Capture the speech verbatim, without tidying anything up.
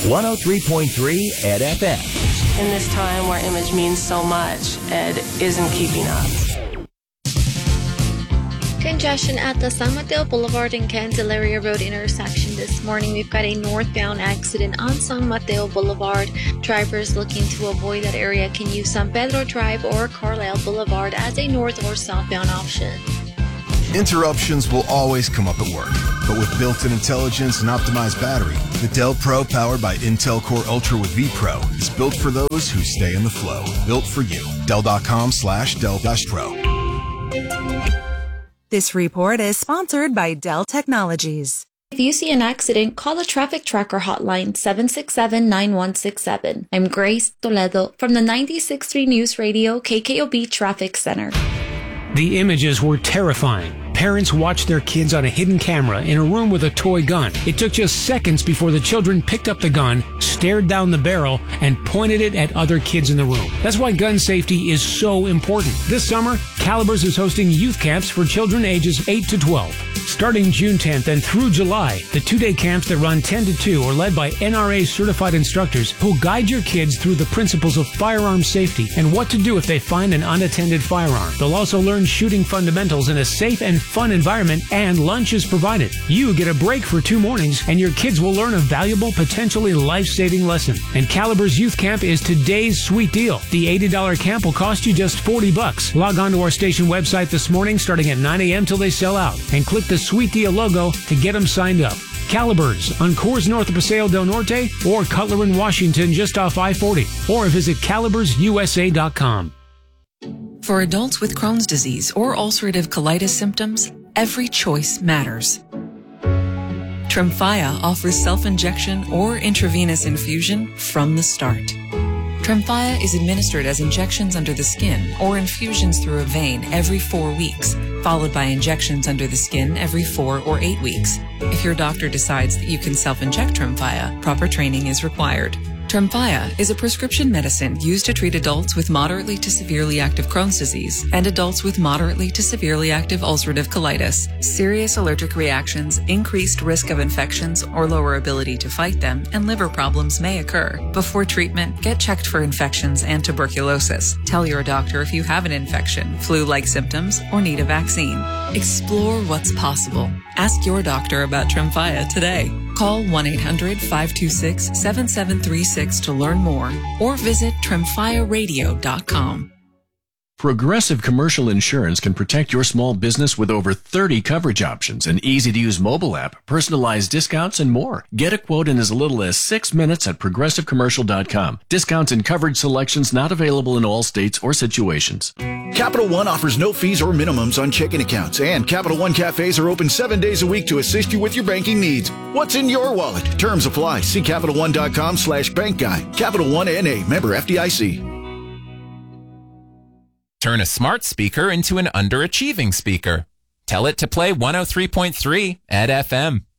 one oh three point three Ed F M. In this time where image means so much, Ed isn't keeping up. Congestion at the San Mateo Boulevard and Candelaria Road intersection this morning. We've got a northbound accident on San Mateo Boulevard. Drivers looking to avoid that area can use San Pedro Drive or Carlisle Boulevard as a north or southbound option. Interruptions will always come up at work, but with built-in intelligence and optimized battery, the Dell Pro powered by Intel Core Ultra with vPro is built for those who stay in the flow. Built for you. Dell.com slash Dell Pro. This report is sponsored by Dell Technologies. If you see an accident, call the Traffic Tracker hotline seven six seven, nine one six seven. I'm Grace Toledo from the ninety-six point three News Radio K K O B Traffic Center. The images were terrifying. Parents watched their kids on a hidden camera in a room with a toy gun. It took just seconds before the children picked up the gun, stared down the barrel, and pointed it at other kids in the room. That's why gun safety is so important. This summer, Calibers is hosting youth camps for children ages eight to twelve. Starting June tenth and through July, the two-day camps that run ten to two are led by N R A-certified instructors who guide your kids through the principles of firearm safety and what to do if they find an unattended firearm. They'll also learn shooting fundamentals in a safe and fun environment, and lunch is provided. You get a break for two mornings, and your kids will learn a valuable, potentially life-saving lesson. And Calibers Youth Camp is today's sweet deal. The eighty dollars camp will cost you just forty bucks. Log on to our station website this morning starting at nine a.m. till they sell out, and click the Sweet Deal logo to get them signed up. Calibers on Coors North of Paseo del Norte or Cutler in Washington just off I forty, or visit calibers U S A dot com. For adults with Crohn's disease or ulcerative colitis symptoms, every choice matters. Tremfya offers self-injection or intravenous infusion from the start. Tremfya is administered as injections under the skin or infusions through a vein every four weeks, followed by injections under the skin every four or eight weeks. If your doctor decides that you can self-inject Tremfya, proper training is required. Tremfya is a prescription medicine used to treat adults with moderately to severely active Crohn's disease and adults with moderately to severely active ulcerative colitis. Serious allergic reactions, increased risk of infections or lower ability to fight them, and liver problems may occur. Before treatment, get checked for infections and tuberculosis. Tell your doctor if you have an infection, flu-like symptoms, or need a vaccine. Explore what's possible. Ask your doctor about Tremfya today. Call one eight hundred, five two six, seven seven three six to learn more or visit tremfya radio dot com. Progressive Commercial Insurance can protect your small business with over thirty coverage options, an easy-to-use mobile app, personalized discounts, and more. Get a quote in as little as six minutes at progressive commercial dot com. Discounts and coverage selections not available in all states or situations. Capital One offers no fees or minimums on checking accounts, and Capital One cafes are open seven days a week to assist you with your banking needs. What's in your wallet? Terms apply. See Capital One dot com slash bank guide. Capital One N A, member F D I C. Turn a smart speaker into an underachieving speaker. Tell it to play one oh three point three Ed F M.